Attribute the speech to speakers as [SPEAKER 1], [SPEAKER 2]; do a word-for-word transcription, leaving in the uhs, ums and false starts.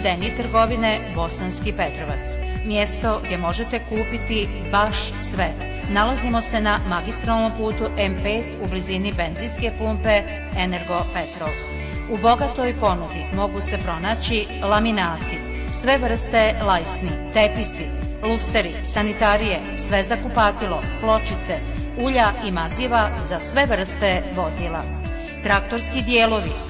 [SPEAKER 1] D N I trgovine Bosanski Petrovac. Mjesto gdje možete kupiti baš sve. Nalazimo se na magistralnom putu M pet u blizini benzinske pumpe Energo Petrol. U bogatoj ponudi mogu se pronaći laminati, sve vrste lajsni, tepisi, lusteri, sanitarije, sve za kupatilo, pločice, ulja i maziva za sve vrste vozila. Traktorski dijelovi,